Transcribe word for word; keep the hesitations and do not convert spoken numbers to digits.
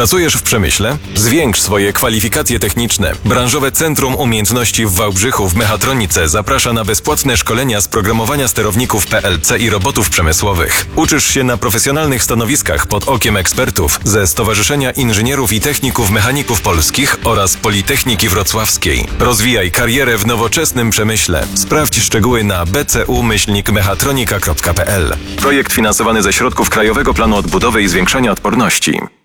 Pracujesz w przemyśle? Zwiększ swoje kwalifikacje techniczne. Branżowe Centrum Umiejętności w Wałbrzychu w Mechatronice zaprasza na bezpłatne szkolenia z programowania sterowników P L C i robotów przemysłowych. Uczysz się na profesjonalnych stanowiskach pod okiem ekspertów ze Stowarzyszenia Inżynierów i Techników Mechaników Polskich oraz Politechniki Wrocławskiej. Rozwijaj karierę w nowoczesnym przemyśle. Sprawdź szczegóły na b c u myślnik mechatronika kropka p l. Projekt finansowany ze środków Krajowego Planu Odbudowy i Zwiększania Odporności.